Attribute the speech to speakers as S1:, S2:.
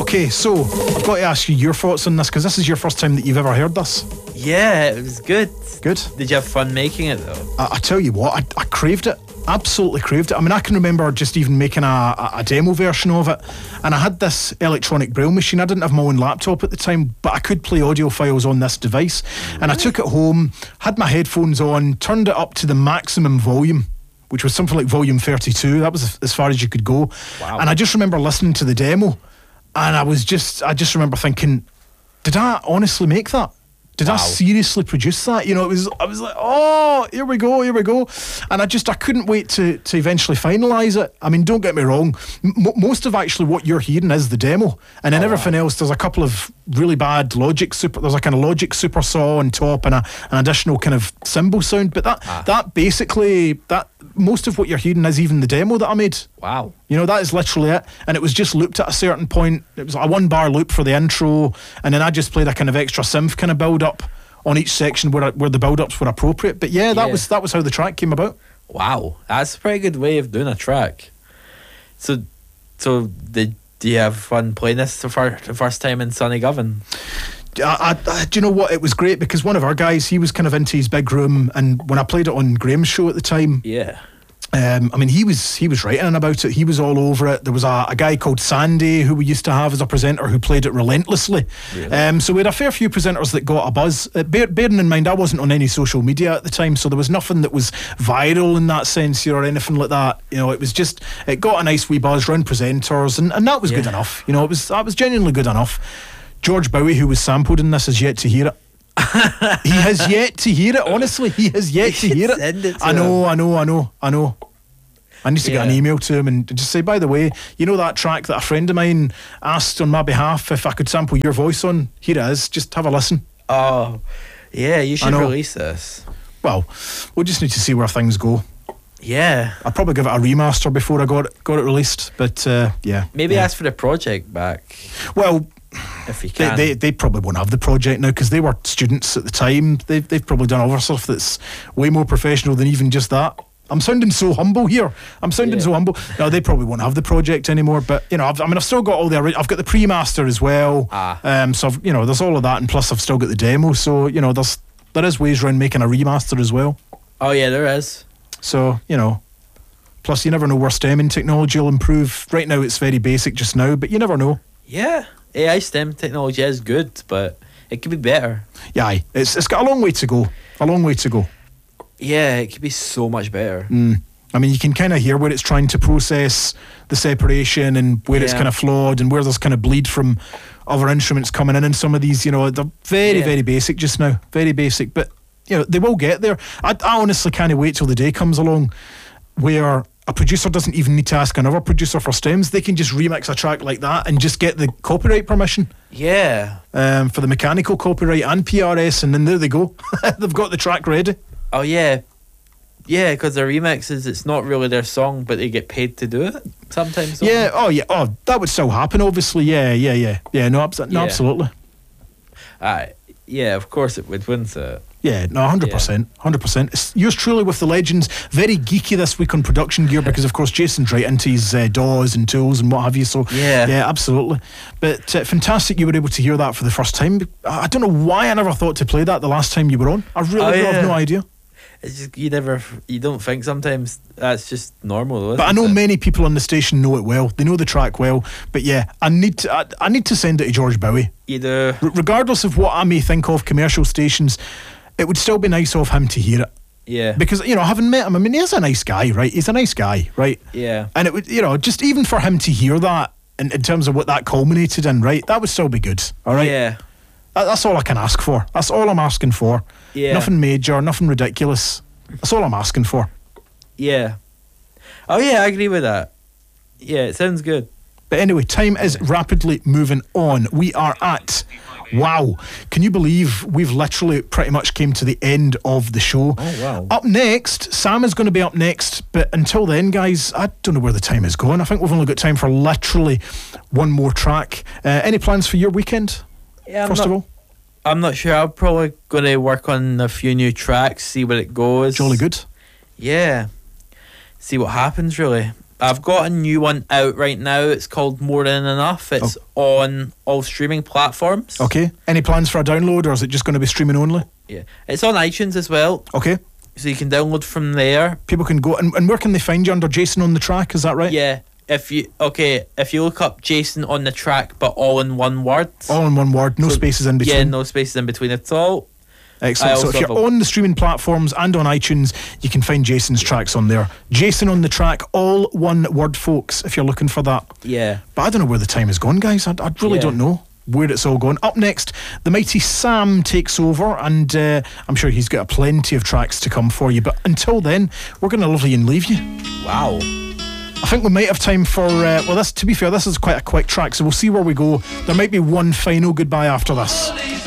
S1: Okay, so I've got to ask you your thoughts on this, because this is your first time that you've ever heard this.
S2: Yeah, it was good.
S1: Good.
S2: Did you have fun making it though?
S1: I tell you what, I craved it. Absolutely craved it. I mean, I can remember just even making a demo version of it, and I had this electronic braille machine. I didn't have my own laptop at the time, but I could play audio files on this device. Really? And I took it home, had my headphones on, turned it up to the maximum volume, which was something like volume 32. That was as far as you could go.
S2: Wow.
S1: And I just remember listening to the demo, and I just remember thinking, did I honestly make that? Did I seriously produce that? You know, I was like, oh, here we go. And I couldn't wait to eventually finalise it. I mean, don't get me wrong. Most of actually what you're hearing is the demo. And then everything else, there's a couple of really bad there's a kind of Logic Super Saw on top and an additional kind of cymbal sound. But that basically, most of what you're hearing is even the demo that I made.
S2: Wow.
S1: You know, that is literally it. And it was just looped at a certain point. It was a 1-bar loop for the intro, and then I just played a kind of extra synth kind of build up on each section where the build ups were appropriate. But yeah, that was how the track came about.
S2: Wow, that's a pretty good way of doing a track. So do you have fun playing this the first time in Sonny Govan?
S1: Do you know what? It was great because one of our guys, he was kind of into his big room, and when I played it on Graham's show at the time, I mean, he was writing about it. He was all over it. There was a guy called Sandy who we used to have as a presenter who played it relentlessly. Really? So we had a fair few presenters that got a buzz. Bearing in mind, I wasn't on any social media at the time, so there was nothing that was viral in that sense or anything like that. You know, it was just, it got a nice wee buzz around presenters, and that was good enough. You know, that was genuinely good enough. George Bowie, who was sampled in this, has yet to hear it. He has yet to hear it, honestly. He has yet to hear it. I know. I need to get an email to him and just say, by the way, you know that track that a friend of mine asked on my behalf if I could sample your voice on? Here it is. Just have a listen.
S2: Oh, yeah, you should release this.
S1: Well, we'll just need to see where things go.
S2: Yeah.
S1: I'll probably give it a remaster before I got it released, but yeah.
S2: Maybe ask for the project back.
S1: Well,
S2: if you can.
S1: They probably won't have the project now because they were students at the time. They've probably done other stuff that's way more professional than even just that. I'm sounding so humble here. So humble. No, they probably won't have the project anymore. But you know, I've still got all I've got the pre-master as well. So there's all of that, and plus I've still got the demo. So you know, there is ways around making a remaster as well.
S2: Oh yeah, there is.
S1: So you know, plus you never know where stemming technology will improve. Right now it's very basic just now, but you never know.
S2: Yeah. AI STEM technology is good, but it could be better.
S1: Yeah, it's got a long way to go.
S2: Yeah, it could be so much better.
S1: I mean, you can kind of hear where it's trying to process the separation and where it's kind of flawed and where there's kind of bleed from other instruments coming in, and some of these, you know, they're very, very basic just now. Very basic, but, you know, they will get there. I honestly can't wait till the day comes along where a producer doesn't even need to ask another producer for stems. They can just remix a track like that and just get the copyright permission.
S2: Yeah.
S1: For the mechanical copyright and PRS, and then there they go. They've got the track ready.
S2: Oh, yeah. Yeah, because the remixes, it's not really their song, but they get paid to do it sometimes.
S1: Yeah, oh, yeah. Oh, that would still happen, obviously. Yeah. No, absolutely.
S2: Yeah, of course it would, wouldn't it?
S1: Yeah, no, 100%. 100%. It's yours truly with the legends. Very geeky this week on production gear because, of course, Jason's right into his DAWs and tools and what have you. So, yeah, absolutely. But fantastic you were able to hear that for the first time. I don't know why I never thought to play that the last time you were on. I really have no idea.
S2: It's just you don't think sometimes that's just normal though,
S1: but I know many people on the station know it well. They know the track well. But yeah, I need to send it to George Bowie.
S2: You do.
S1: Regardless of what I may think of commercial stations, it would still be nice of him to hear it.
S2: Yeah.
S1: Because, you know, having met him, I mean, he's a nice guy, right? He's a nice guy, right?
S2: Yeah.
S1: And it would, you know, just even for him to hear that in terms of what that culminated in, right? That would still be good, all right?
S2: Yeah.
S1: That's all I can ask for. That's all I'm asking for.
S2: Yeah.
S1: Nothing major, nothing ridiculous. That's all I'm asking for.
S2: Yeah. Oh, yeah, I agree with that. Yeah, it sounds good.
S1: But anyway, time is rapidly moving on. We are at... Wow. Can you believe we've literally pretty much came to the end of the show?
S2: Oh, wow.
S1: Up next, Sam is going to be up next. But until then, guys, I don't know where the time is going. I think we've only got time for literally one more track. Any plans for your weekend?
S2: Yeah,
S1: first of all?
S2: I'm not sure. I'm probably going to work on a few new tracks, see where it goes.
S1: Jolly good.
S2: Yeah. See what happens, really. I've got a new one out right now. It's called More Than Enough. It's on all streaming platforms.
S1: Okay. Any plans for a download, or is it just going to be streaming only?
S2: Yeah. It's on iTunes as well.
S1: Okay.
S2: So you can download from there.
S1: People can go, and where can they find you? Under Jason on the Track, is that right?
S2: Yeah. If you look up Jason on the Track, but all in one word.
S1: All in one word, no spaces in between.
S2: Yeah, no spaces in between at all.
S1: Excellent. So if you're on the streaming platforms and on iTunes, you can find Jason's tracks on there. Jason on the Track, all one word, folks, if you're looking for that.
S2: Yeah.
S1: But I don't know where the time has gone, guys. I really don't know where it's all gone. Up next, the mighty Sam takes over, and I'm sure he's got plenty of tracks to come for you. But until then, we're going to love you and leave you.
S2: Wow.
S1: I think we might have time for, to be fair, this is quite a quick track, so we'll see where we go. There might be one final goodbye after this.